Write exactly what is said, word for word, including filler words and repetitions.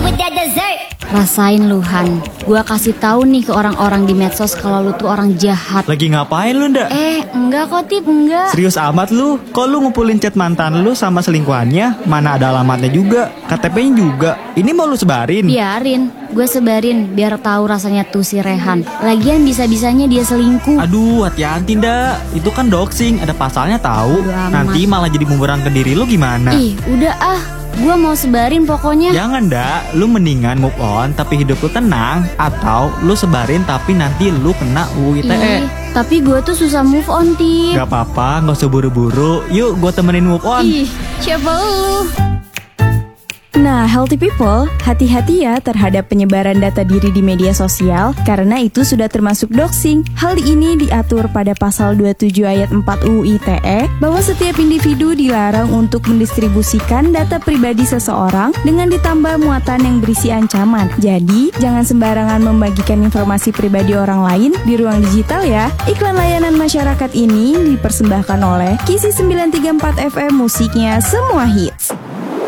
Rasain lu Han, gua kasih tahu nih ke orang-orang di medsos kalau lu tuh orang jahat. Lagi ngapain lu ndak? Eh, enggak kok Tip, enggak. Serius amat lu? Kok lu ngumpulin chat mantan lu sama selingkuhannya? Mana ada alamatnya juga, K T P-nya juga. Ini mau lu sebarin? Biarin, gue sebarin biar tahu rasanya tuh si Rehan. Lagian bisa-bisanya dia selingkuh. Aduh, hati-hati ndak. Itu kan doxing, ada pasalnya tahu. Aduh, amat. Nanti malah jadi bumerang ke diri lu gimana? Ih, udah ah. Gue mau sebarin pokoknya. Jangan ndak, lu mendingan move on tapi hidup lu tenang. Atau lu sebarin tapi nanti lu kena U U I T E. Ih, tapi gue tuh susah move on, Tip. Gak apa-apa, gak usah buru-buru. Yuk, gue temenin move on. Ih, siapa lu? Nah, healthy people, hati-hati ya terhadap penyebaran data diri di media sosial karena itu sudah termasuk doxing. Hal ini diatur pada pasal dua puluh tujuh ayat empat U U I T E bahwa setiap individu dilarang untuk mendistribusikan data pribadi seseorang dengan ditambah muatan yang berisi ancaman. Jadi, jangan sembarangan membagikan informasi pribadi orang lain di ruang digital ya. Iklan layanan masyarakat ini dipersembahkan oleh Kisi sembilan tiga empat F M, musiknya semua hits.